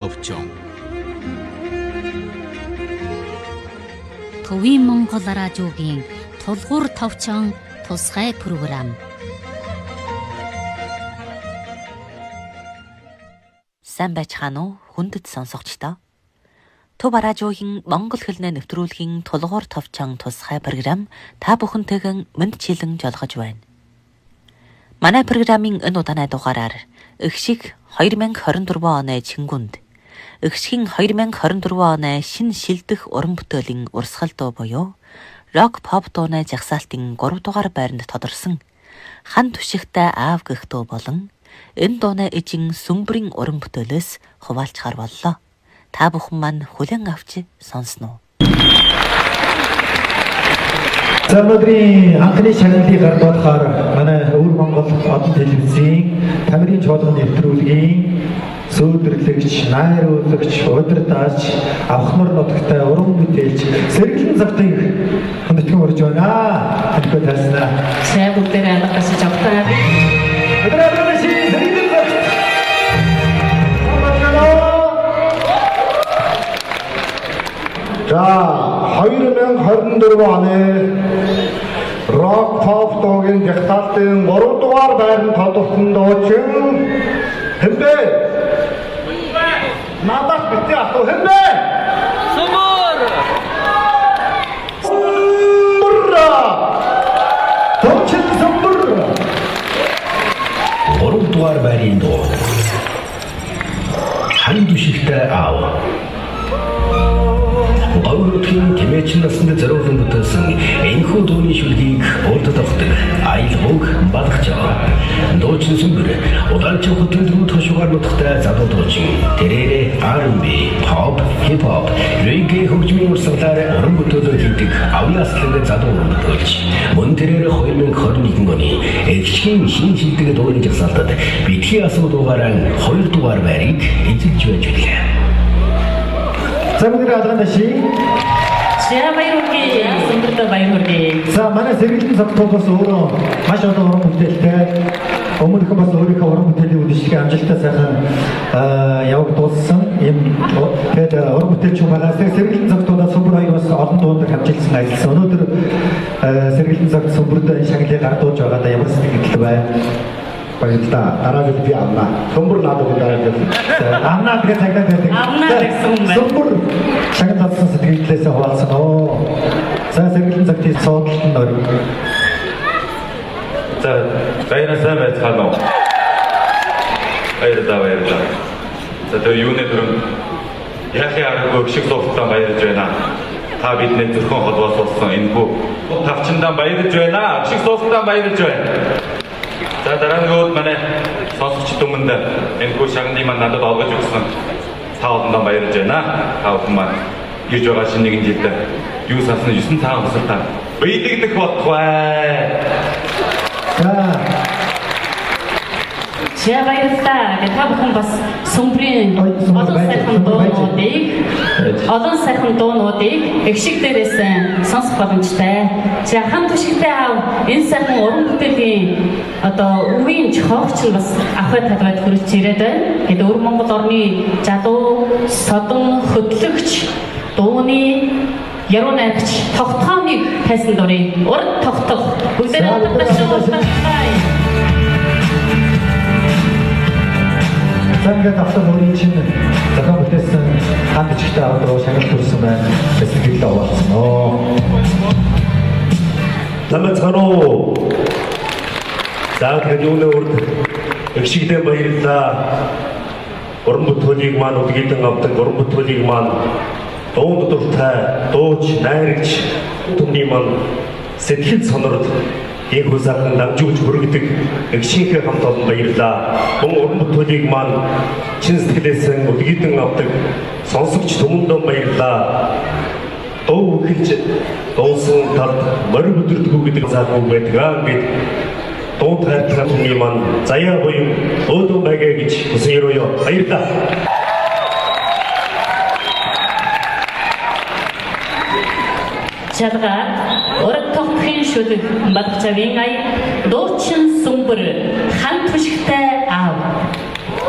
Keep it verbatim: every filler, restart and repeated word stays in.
товчон. Төвийн Монгол радиогийн тулгуур товчон тусгай програм. Сайн байцгаана уу хүндэт сонсогчдоо. Төв радиогийн монгол хэлний нэвтрүүлгийн тулгуур товчон тусгай програм та бүхэнтэйгэн мэдчилэн жолгож байна. Манай програмын энэ удааны дугаараар Игшиг две тысячи двадцать четыре оны Чингүнд Игшигэн две тысячи двадцать четыре оны шинэ шилдэх уран бүтээлийн урсгал дуу буюу рок pop дууны жагсаалтын гурав дугаар байранд тодорсон хан түшигтэй аав гэх дуу болон энэ дууны эжин сүмбрийн уран бүтээлээс хуваалцахаар боллоо. Та бүхэн маань хүлээн авч сонсноо. За өнөөдрийн анхны шагналыг гаргахаар манай Өвөр Монгол одон телевизийн тамирын чуулган нэвтрүүлгийн сүйдэрлэгч, найруулагч, удирдаач, авахмар нутагтай уран бүтээлч Сэргэлэн цагтыг хүндэтгэн урьж байна. Таньд тайлснаа. Сайн бүгдээрээ алгаас жавтаа. Өдрөөр шинэ Сэргэлэн цагт. За две тысячи двадцать четыре оны рок pop дуугийн жагсаалтын гурав дугаар байранд тодорсон дуучин хэмбэ? Надад битээ асуу хэмбэ? Сүмбэр! Сүмбэр! Төвчл сүмбэр! гурав дугаар байрын дуу. Хан түшигтэй аав. Гавруудын тэмээчин наснд зориулсан бүтээсэн энэхүү дууны шүлгийг урд тогтдог аялбог балгаж байгаа. Дуучин Сүмбэр удаанч хотын дөрөв хашуугаар нутагтай залуу дуучин. Тэрээр R and B, pop, hip hop, reggae хөгжмийн урсгалаар уран бүтээлөө хийдэг авьяаслаг залуу уран бүтээлч. Мөн тэрээр две тысячи двадцать один оны Игшигэн шинэ шилдэг дууны жагсаалтад битгий асуудуугаараа хоёр дугаар байрыг эзэлж байж билээ. Самбэр алгана ши. Шаа баяргий, Сүмбэртэй баяргий. За манай Сэргэлэн цагт бас өөрөө маш олон уран бүтээлтэй өмнөх бас өөрийнхөө уран бүтээлийн үдшилгээ амжилттай сайхан явагдуулсан юм. Тэгээд уран бүтээлч байгаа. Сэргэлэн цагтуудаа Сүмбэр хоёр бас олон дуудаг хамжилсан ажилласан. Өнөөдөр Сэргэлэн цагт Сүмбэртэй шагналыг гардуулж байгаадаа ямар сэтгэл байна? Баярлалаа. Дараагийн би авна. Сүмбэр надад дараагийн. Авна гэж цагтаа байдаг. Авна гэсэн юм байна. Сүмбэр шагнал татсан сэтгэлдээсээ хуваалцсан. Оо. За Сэргэлэн цагтын суудлын нөр. За баяраа сайн байцгаана уу. Баярлалаа баярлалаа. За тэр юуны төрөм яхи аргагүй Игшиг суугтаа баярлж байна. Та бидний зөвхөн холбоос болсон энэ бүх тавчандаа баярлж байна. Игшиг суугтаа баярлж байна. За дараагийн манай сонсогчд өмнө энэ бүх шагналыг маань надад олгож өгсөн та олондоо баярлж байна. Та бүхэн маань ирж байгаа шинэ нэгэн жилд юу сасан есөн цагаан хөсөлтөд биелэгдэх болтугай. За Шаа баярлалаа. Та бүхэн бас Сүмбэрийн олон сайхан дуунуудыг олон сайхан дуунуудыг Игшиг дээрээс сонсох боломжтой. За хан түшигтэй аав энэ сайхан уран бүтээлийн одоо өвийн чохогч нь бас авах талбайд хүрч ирээд байна. Тэгээд Өвөр Монгол орны залуу, содон, хөтлөгч, дууны яруу найрагч тогтоомыг тайсан дурыг урд тогтох бүгдээ хамтдаа шуулгасан. Санга тавтан өөрийн чинь зохион бүтээсэн хан бичгтэй аваад шагнал төрсөн байна. Сэтгэлдээ овоолсон оо. Намайг цаноо. За тэгээд юуны урд Игшигдээ баярлалаа. Уран бүтээлийг маань удгийдэн авдаг уран бүтээлийг маань дуунд дуртай, дууч, найрагч түмний маань сэтгэл сонорд энэ хүсэлтэн дамжуулж хүргэдэг Игшигийнхээ хамт олон баярлалаа. Мөн уран бүтээлийг маань чин сэтгэлээс удгийдэн авдаг сонсогч түмэндээ баярлалаа. Дуу хэлж дуусан талд морь өдөрдгөө гэдэг заагүй байдаг гэд дуу тайлбарлах түмний маань заяа буюу өөдөө байгаа гэж хүсэн ёо баярлалаа. Шалгаад урд тогтхын шүлэг Батчавын ай дуучин Сүмбэр хан түшигтэй аав